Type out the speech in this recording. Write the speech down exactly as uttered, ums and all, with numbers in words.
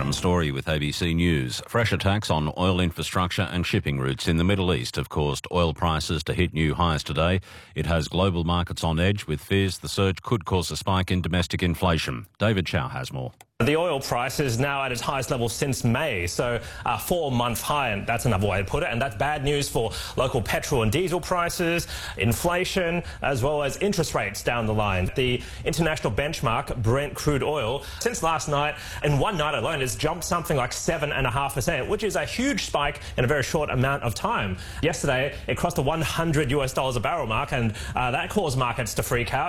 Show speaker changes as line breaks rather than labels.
Adam Story with A B C News. Fresh attacks on oil infrastructure and shipping routes in the Middle East have caused oil prices to hit new highs today. It has global markets on edge, with fears the surge could cause a spike in domestic inflation. David Chow has more.
The oil price is now at its highest level since May, so a four-month high, and that's another way to put it. And that's bad news for local petrol and diesel prices, inflation, as well as interest rates down the line. The international benchmark, Brent crude oil, since last night, in one night alone, has jumped something like seven and a half percent, which is a huge spike in a very short amount of time. Yesterday, it crossed the one hundred US dollars a barrel mark, and uh, that caused markets to freak out.